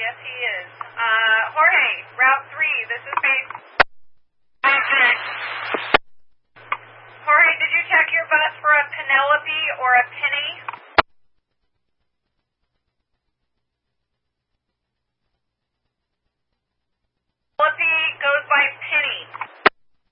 Yes, he is. Jorge, Route 3. This is based